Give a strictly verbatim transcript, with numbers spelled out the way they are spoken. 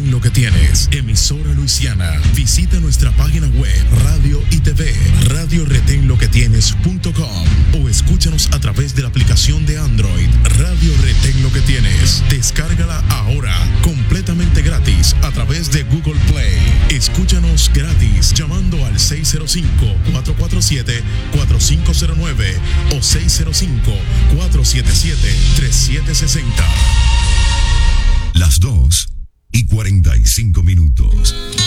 retén lo que tienes. Emisora Luisiana. Visita nuestra página web, radio y tv, radio retén lo que tienes punto com, o escúchanos a través de la aplicación de Android, Radio Retén lo que tienes. Descárgala ahora, completamente gratis, a través de Google Play. Escúchanos gratis llamando al seis cero cinco, cuatro cuatro siete, cuatro cinco cero nueve o seis cero cinco, cuatro siete siete, tres siete seis cero. Las dos y cuarenta y cinco minutos.